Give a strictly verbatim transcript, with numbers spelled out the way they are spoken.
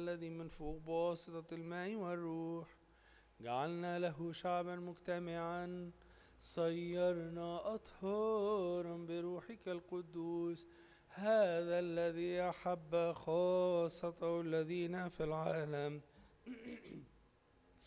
الذي من فوق بواسطة الماء والروح، جعلنا له شعبا مجتمعا، صيرنا أطهارا بروحك القدوس، هذا الذي أحب خاصته الذين في العالم